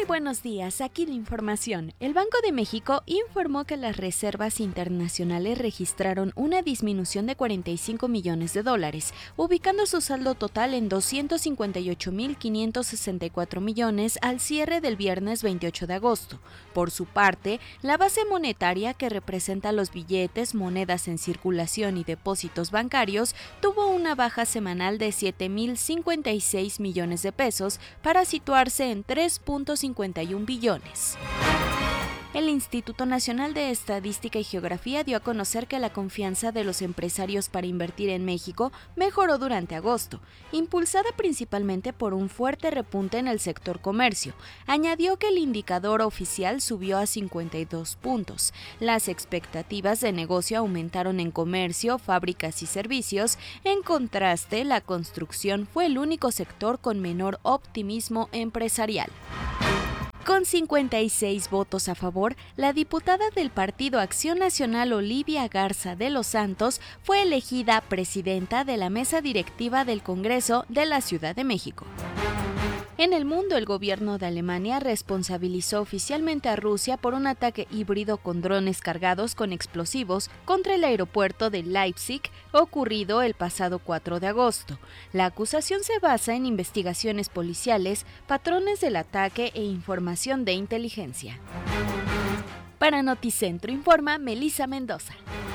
buenos días, aquí la información. El Banco de México informó que las reservas internacionales registraron una disminución de $45 millones, ubicando su saldo total en $258.564 millones al cierre del viernes 28 de agosto. Por su parte, la base monetaria, que representa los billetes, monedas en circulación y depósitos bancarios, tuvo una baja semanal de $7.056 millones para situarse en 3.51 billones. El Instituto Nacional de Estadística y Geografía dio a conocer que la confianza de los empresarios para invertir en México mejoró durante agosto, impulsada principalmente por un fuerte repunte en el sector comercio. Añadió que el indicador oficial subió a 52 puntos. Las expectativas de negocio aumentaron en comercio, fábricas y servicios. En contraste, la construcción fue el único sector con menor optimismo empresarial. Con 56 votos a favor, la diputada del Partido Acción Nacional Olivia Garza de los Santos fue elegida presidenta de la mesa directiva del Congreso de la Ciudad de México. En el mundo, el gobierno de Alemania responsabilizó oficialmente a Rusia por un ataque híbrido con drones cargados con explosivos contra el aeropuerto de Leipzig, ocurrido el pasado 4 de agosto. La acusación se basa en investigaciones policiales, patrones del ataque e información de inteligencia. Para Noticentro informa Melissa Mendoza.